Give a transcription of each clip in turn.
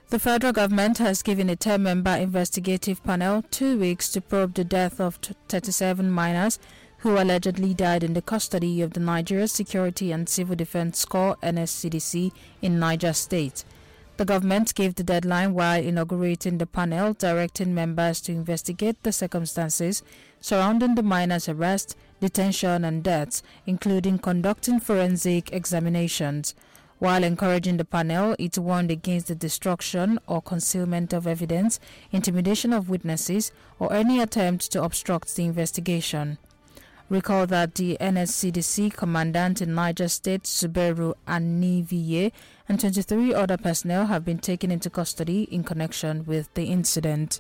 The federal government has given a 10-member investigative panel 2 weeks to probe the death of 37 minors who allegedly died in the custody of the Nigeria Security and Civil Defense Corps (NSCDC) in Niger State. The government gave the deadline while inaugurating the panel, directing members to investigate the circumstances surrounding the minors' arrest, detention and deaths, including conducting forensic examinations. While encouraging the panel, it warned against the destruction or concealment of evidence, intimidation of witnesses, or any attempt to obstruct the investigation. Recall that the NSCDC commandant in Niger State, Suberu Aniviye, and 23 other personnel have been taken into custody in connection with the incident.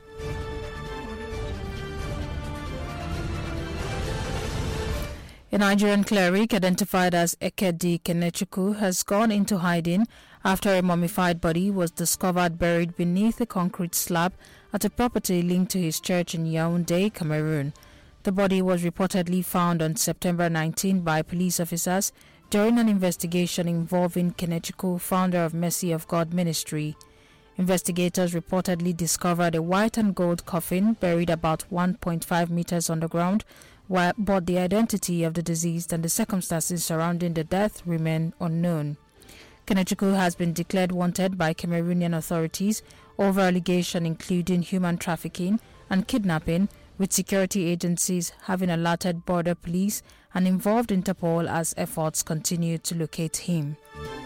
A Nigerian cleric identified as Ekedi Kenechukwu has gone into hiding after a mummified body was discovered buried beneath a concrete slab at a property linked to his church in Yaoundé, Cameroon. The body was reportedly found on September 19 by police officers during an investigation involving Kenechukwu, founder of Mercy of God Ministry. Investigators reportedly discovered a white and gold coffin buried about 1.5 meters underground, but the identity of the deceased and the circumstances surrounding the death remain unknown. Kenechukwu has been declared wanted by Cameroonian authorities over allegations including human trafficking and kidnapping, with security agencies having alerted border police and involved Interpol as efforts continue to locate him.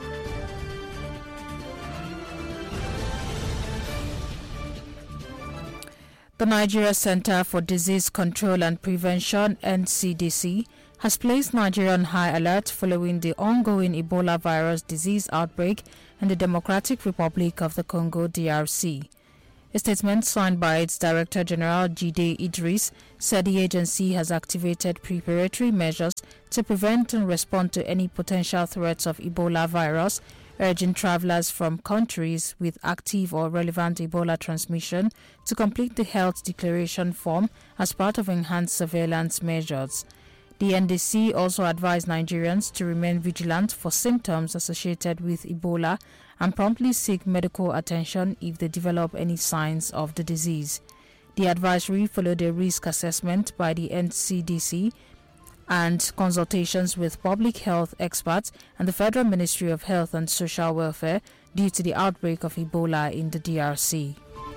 The Nigeria Center for Disease Control and Prevention (NCDC) has placed Nigeria on high alert following the ongoing Ebola virus disease outbreak in the Democratic Republic of the Congo (DRC). A statement signed by its Director General Jide Idris said the agency has activated preparatory measures to prevent and respond to any potential threats of Ebola virus, urging travelers from countries with active or relevant Ebola transmission to complete the health declaration form as part of enhanced surveillance measures. The NDC also advised Nigerians to remain vigilant for symptoms associated with Ebola and promptly seek medical attention if they develop any signs of the disease. The advisory followed a risk assessment by the NCDC and consultations with public health experts and the Federal Ministry of Health and Social Welfare due to the outbreak of Ebola in the DRC.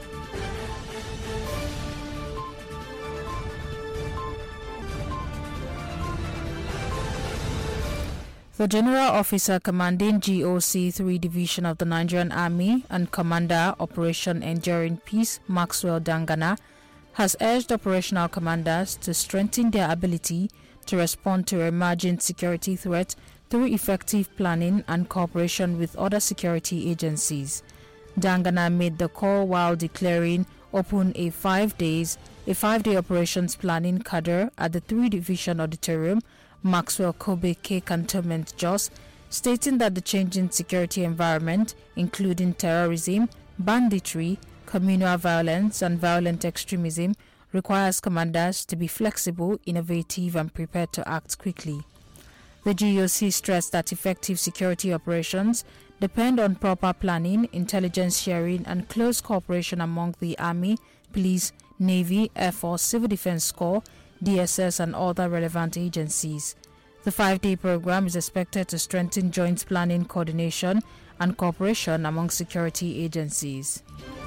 The General Officer commanding GOC 3 Division of the Nigerian Army and Commander Operation Enduring Peace, Maxwell Dangana, has urged operational commanders to strengthen their ability to respond to emerging security threats through effective planning and cooperation with other security agencies. Dangana made the call while declaring open a 5-day operations planning cadre at the 3 Division Auditorium, Maxwell Kobe K Cantonment, Jos, stating that the changing security environment, including terrorism, banditry, communal violence and violent extremism, requires commanders to be flexible, innovative and prepared to act quickly. The GOC stressed that effective security operations depend on proper planning, intelligence sharing and close cooperation among the Army, Police, Navy, Air Force, Civil Defense Corps, DSS and other relevant agencies. The 5-day program is expected to strengthen joint planning, coordination and cooperation among security agencies.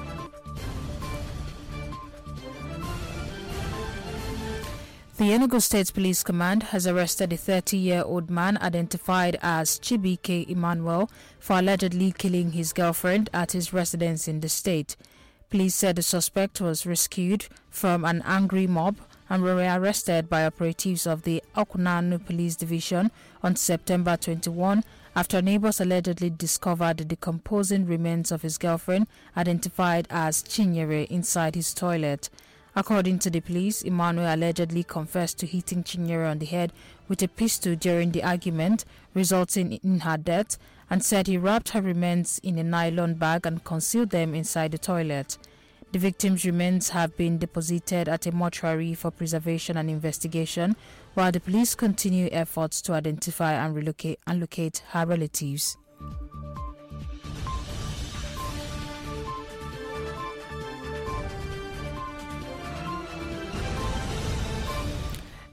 The Enugu State Police Command has arrested a 30-year-old man identified as Chibike Emmanuel for allegedly killing his girlfriend at his residence in the state. Police said the suspect was rescued from an angry mob and were arrested by operatives of the Okunanu Police Division on September 21 after neighbors allegedly discovered the decomposing remains of his girlfriend identified as Chinyere inside his toilet. According to the police, Emmanuel allegedly confessed to hitting Chinyere on the head with a pistol during the argument, resulting in her death, and said he wrapped her remains in a nylon bag and concealed them inside the toilet. The victim's remains have been deposited at a mortuary for preservation and investigation, while the police continue efforts to identify and locate her relatives.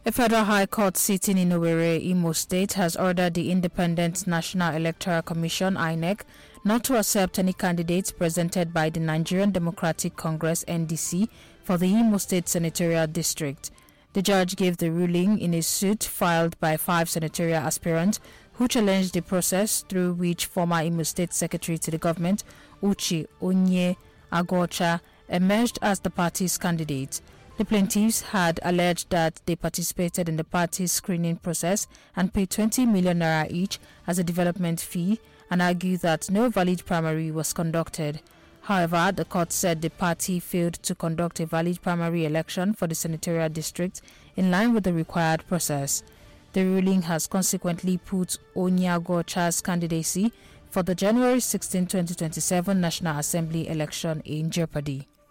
A federal high court sitting in Owerri, Imo State, has ordered the Independent National Electoral Commission (INEC) not to accept any candidates presented by the Nigerian Democratic Congress (NDC) for the Imo State Senatorial District. The judge gave the ruling in a suit filed by 5 senatorial aspirants who challenged the process through which former Imo State Secretary to the government, Uche Onye Agocha, emerged as the party's candidate. The plaintiffs had alleged that they participated in the party's screening process and paid 20 million naira each as a development fee, and argued that no valid primary was conducted. However, the court said the party failed to conduct a valid primary election for the senatorial district in line with the required process. The ruling has consequently put Onyagocha's candidacy for the January 16, 2027 National Assembly election in jeopardy.